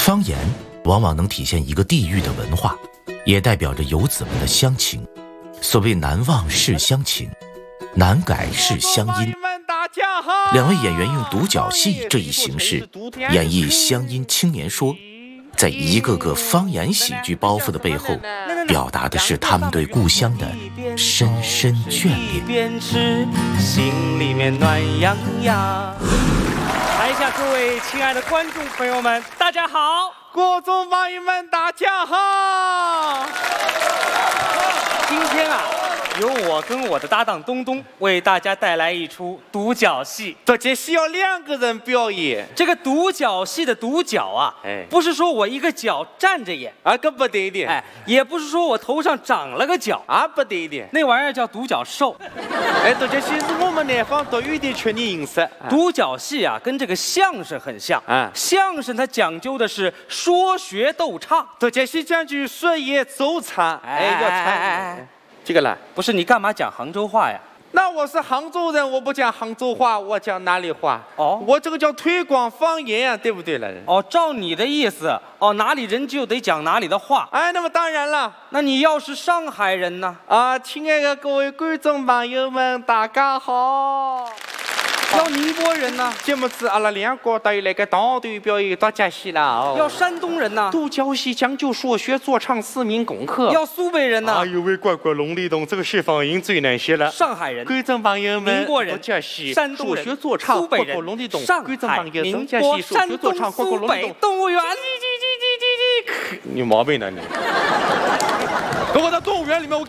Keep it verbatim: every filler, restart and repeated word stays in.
方言往往能体现一个地域的文化，也代表着游子们的乡情。所谓难忘是乡情，难改是乡音。两位演员用独角戏这一形式演绎乡音青年说，在一个个方言喜剧包袱的背后，表达的是他们对故乡的深深眷恋。 心里面暖洋洋。台下各位亲爱的观众朋友们，大家好！ 观众朋友们，大家好！ 今天啊，由我跟我的搭档东东为大家带来一出独角戏。 这节戏要两个人表演。 这个独角戏的独角啊，哎，不是说我一个角站着演， 啊，可不对的。 哎，也不是说我头上长了个角， 啊，不对的。 那玩意儿叫独角兽。 哎，独角戏是我们南方独有的曲艺形式。 独角戏啊，跟这个相声很像。 啊， 相声它讲究的是说学逗唱， 独角戏讲究说演奏唱。 哎，要唱。 这个了， 不是你干嘛讲杭州话呀？ 那我是杭州人，我不讲杭州话，我讲哪里话？ 哦， 我这个叫推广方言啊，对不对了？ 哦，照你的意思，哦，哪里人就得讲哪里的话。 哎，那么当然了。 那你要是上海人呢？ 啊，亲爱的各位观众朋友们，大家好。 要宁波人呢？ 节目是阿拉两国都有那个当队表演独角戏了哦。 要山东人呢？ 独角戏讲究说学做唱四民功课。 要苏北人呢？ 哎呦喂，乖乖龙立东，这个是方言最难学了。 上海人、 观众朋友们， 宁波人、 独角戏、 山东人、 说学做唱、 苏北人、 龙立东、 上海、宁波、山东、苏北动物园。 你有毛病呢你！等我在动物园里面，我